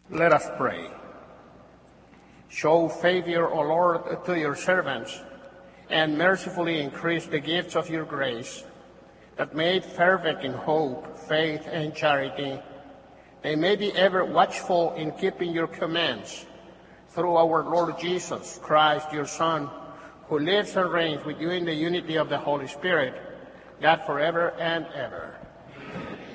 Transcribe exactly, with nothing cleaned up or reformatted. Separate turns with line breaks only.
Let us pray. Show favor, O Lord, to your servants, and mercifully increase the gifts of your grace, that made perfect in hope, faith, and charity, they may be ever watchful in keeping your commands, through our Lord Jesus Christ, your Son, who lives and reigns with you in the unity of the Holy Spirit, God forever and ever.